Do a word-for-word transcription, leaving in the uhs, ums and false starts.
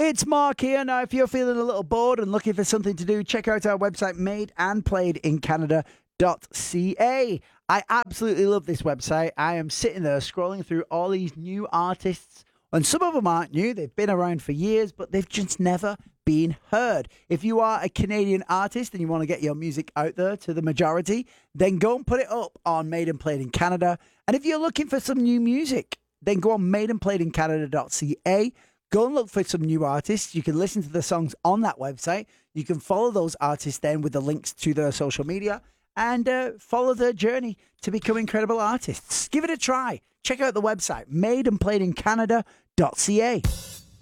It's Mark here. Now, if you're feeling a little bored and looking for something to do, check out our website, made and played in canada dot c a. I absolutely love this website. I am sitting there scrolling through all these new artists, and some of them aren't new. They've been around for years, but they've just never been heard. If you are a Canadian artist and you want to get your music out there to the majority, then go and put it up on Made and Played in Canada. And if you're looking for some new music, then go on made and played in canada dot c a. Go and look for some new artists. You can listen to the songs on that website. You can follow those artists then with the links to their social media and uh, follow their journey to become incredible artists. Give it a try. Check out the website, made and played in canada dot c a.